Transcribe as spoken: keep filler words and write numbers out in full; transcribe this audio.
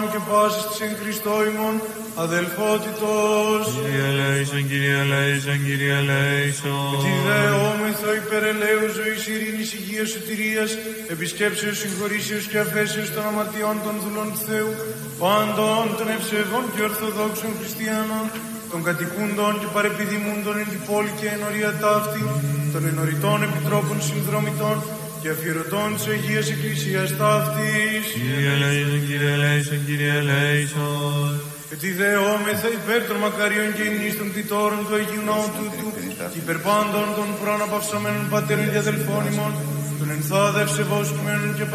και πάσης της εν Χριστώ ημών αδελφότητος. Κύριε ελέησον, Κύριε ελέησον, Κύριε ελέησον. Τη δεόμεθο υπερελαίου ζωής, ειρήνης, υγείας, σωτηρίας, επισκέψεως, συγχωρήσεως και αφέσεως των αμαρτιών των δουλών του Θεού, πάντων των ευσεβών και ορθοδόξων χριστιανών, των κατοικούντων και παρεπιδημούντων εν την πόλη και ενορία ταύτη, των ενωριτών επιτρόπων συνδρομητών και αφιερωτών της Αγίας Εκκλησίας ταύτης. Κύριε ελέησον, Κύριε ελέησον, Κύριε ελέησον. Και τη δεόμεθα υπέρ των μακαρίων και υμνής των κτητόρων του Αγίου Ναού τούτου και υπέρ πάντων των προαναπαυσαμένων πατέρων και αδελφών ημών, των ενθάδε ευσεβόσκουμένων και